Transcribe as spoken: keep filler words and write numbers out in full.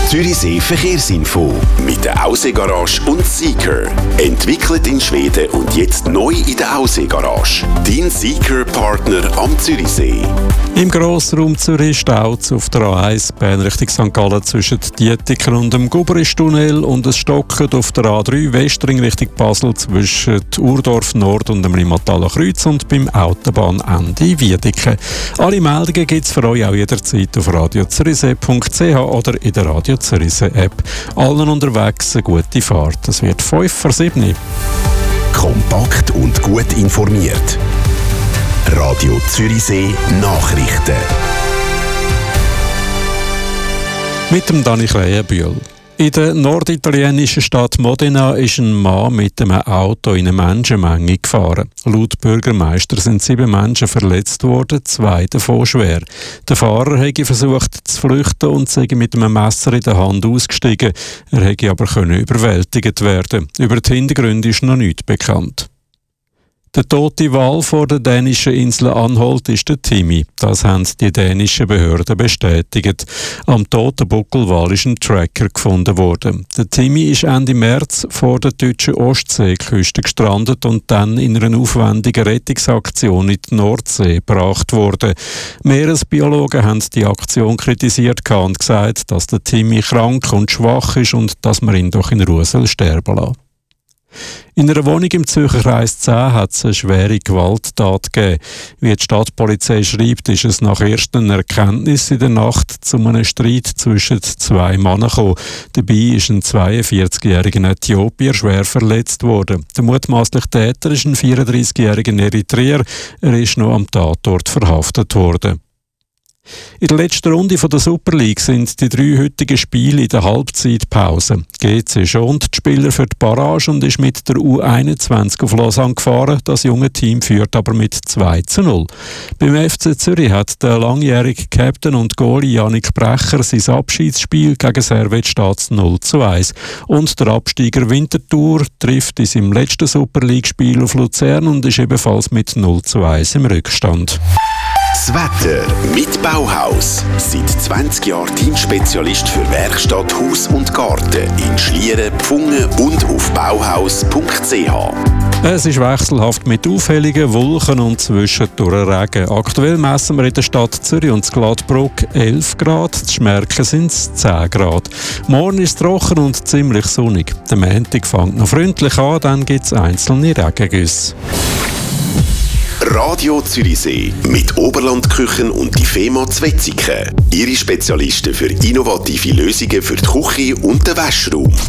Zürichsee Verkehrsinfo mit der Aussee-Garage und Seeker. Entwickelt in Schweden und jetzt neu in der Aussee-Garage. Dein Seeker-Partner am Zürichsee. Im Grossraum Zürich staut es auf der A eins Bern Richtung Sankt Gallen zwischen Dietiken und dem Gubristunnel und es stockt auf der A drei Westring Richtung Basel zwischen Urdorf Nord und dem Limataler Kreuz und beim Autobahnende Wiedeke. Alle Meldungen gibt es für euch auch jederzeit auf radio zürichsee punkt c h oder in der Radio Zürichsee App. Allen unterwegs eine gute Fahrt. Es wird fünf vor sieben. Kompakt und gut informiert. Radio Zürichsee Nachrichten. Mit dem Dani Krähenbühl. In der norditalienischen Stadt Modena ist ein Mann mit einem Auto in eine Menschenmenge gefahren. Laut Bürgermeister sind sieben Menschen verletzt worden, zwei davon schwer. Der Fahrer hätte versucht zu flüchten und sei mit einem Messer in der Hand ausgestiegen. Er hätte aber können überwältigt werden. Über die Hintergründe ist noch nichts bekannt. Der tote Wal vor der dänischen Insel Anholt ist der Timmy. Das haben die dänischen Behörden bestätigt. Am toten Buckelwal ist ein Tracker gefunden worden. Der Timmy ist Ende März vor der deutschen Ostseeküste gestrandet und dann in einer aufwendigen Rettungsaktion in die Nordsee gebracht worden. Meeresbiologen haben die Aktion kritisiert und gesagt, dass der Timmy krank und schwach ist und dass man ihn doch in Ruhe sterben lassen. In einer Wohnung im Zürcher Kreis zehn hat es eine schwere Gewalttat gegeben. Wie die Stadtpolizei schreibt, ist es nach ersten Erkenntnissen in der Nacht zu einem Streit zwischen zwei Männern gekommen. Dabei ist ein zweiundvierzigjähriger Äthiopier schwer verletzt worden. Der mutmaßliche Täter ist ein vierunddreißigjähriger Eritreer. Er ist noch am Tatort verhaftet worden. In der letzten Runde der Super League sind die drei heutigen Spiele in der Halbzeitpause. G C schont die Spieler für die Barrage und ist mit der U einundzwanzig auf Lausanne gefahren. Das junge Team führt aber mit zwei zu null. Beim F C Zürich hat der langjährige Captain und Goalie Jannik Brecher sein Abschiedsspiel gegen Servet null zu eins. Und der Absteiger Winterthur trifft in seinem letzten Super League-Spiel auf Luzern und ist ebenfalls mit null zu eins im Rückstand. Das Wetter mit Bauhaus. Seit zwanzig Jahren Teamspezialist für Werkstatt, Haus und Garten in Schlieren, Pfungen und auf bauhaus punkt c h. Es ist wechselhaft mit auffälligen Wolken und zwischendurch Regen. Aktuell messen wir in der Stadt Zürich und Gladbruck elf Grad, zu Schmerken sind es zehn Grad. Morgen ist es trocken und ziemlich sonnig. Der Montag fängt noch freundlich an, dann gibt es einzelne Regengüsse. Radio Zürichsee mit Oberlandküchen und die Fema Zwetzigen. Ihre Spezialisten für innovative Lösungen für die Küche und den Waschraum.